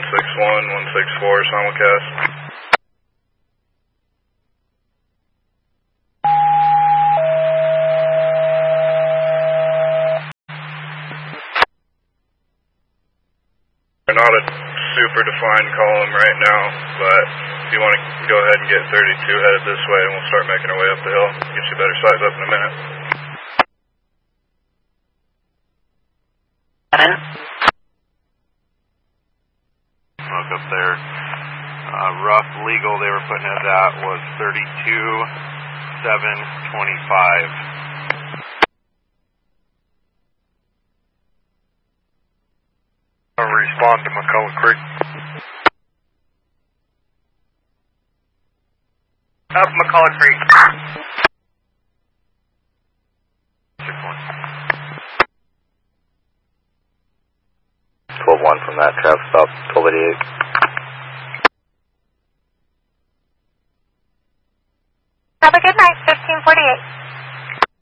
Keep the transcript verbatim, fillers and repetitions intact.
six one, one six four, simulcast. We're not a super defined column right now, but if you want to go ahead and get thirty-two headed this way, and we'll start making our way up the hill. Get you a better size up in a minute. Look up there. Uh, rough legal they were putting it at was thirty-two seven twenty-five. I'll respond to McCullough Creek. Up McCullough Creek. six one. twelve one from that, traffic stop, twelve eighty-eight. Have a good night, fifteen forty-eight.